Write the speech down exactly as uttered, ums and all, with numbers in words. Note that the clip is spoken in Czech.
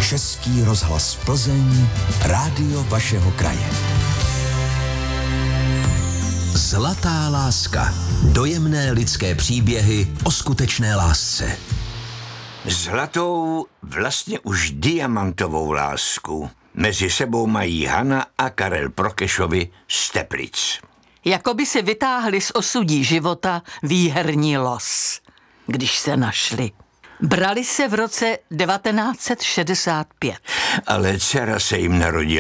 Český rozhlas Plzeň, rádio vašeho kraje. Zlatá láska. Dojemné lidské příběhy o skutečné lásce. Zlatou, vlastně už diamantovou lásku mezi sebou mají Hana a Karel Prokešovi z Teplic. Jakoby si vytáhli z osudí života výherní los, když se našli. Brali se v roce devatenáct set šedesát pět. Ale dcera se jim narodila